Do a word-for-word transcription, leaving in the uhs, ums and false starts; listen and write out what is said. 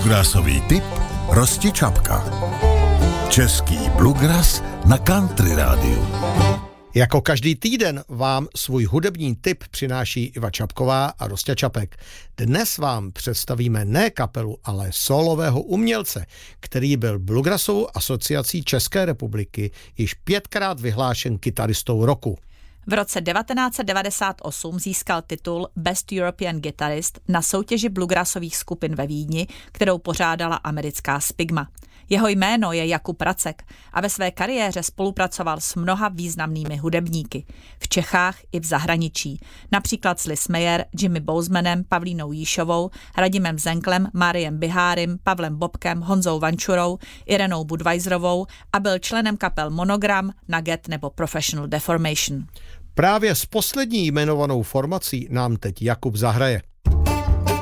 Bluegrassový tip Rosti Čapka. Český bluegrass na Country rádiu. Jako každý týden vám svůj hudební tip přináší Iva Čapková a Rosťa Čapek. Dnes vám představíme ne kapelu, ale solového umělce, který byl Bluegrassovou asociací České republiky již pětkrát vyhlášen kytaristou roku. V roce devatenáct set devadesát osm získal titul Best European Guitarist na soutěži bluegrassových skupin ve Vídni, kterou pořádala americká Spigma. Jeho jméno je Jakub Racek a ve své kariéře spolupracoval s mnoha významnými hudebníky. V Čechách i v zahraničí. Například s Liz Meyer, Jimmy Bousemanem, Pavlínou Jíšovou, Radimem Zenklem, Mariem Bihárem, Pavlem Bobkem, Honzou Vančurou, Irenou Budweiserovou a byl členem kapel Monogram, Nugget nebo Professional Deformation. Právě s poslední jmenovanou formací nám teď Jakub zahraje.